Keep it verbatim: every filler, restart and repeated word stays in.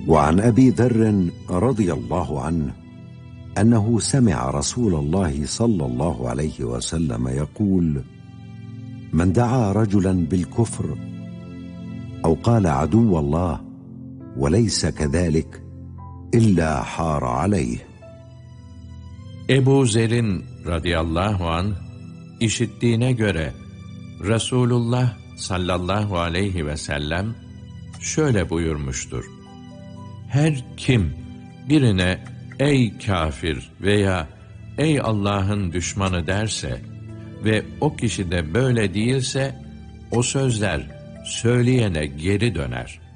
وعن أبي ذر رضي الله عنه أنه سمع رسول الله صلى الله عليه وسلم يقول: من دعا رجلا بالكفر أو قال عدو الله وليس كذلك إلا حار عليه. Ebu Zer'in radıyallahu anh işittiğine göre Resulullah sallallahu aleyhi ve sellem şöyle buyurmuştur: her kim birine ey kafir veya ey Allah'ın düşmanı derse ve o kişi de böyle değilse, o sözler söyleyene geri döner.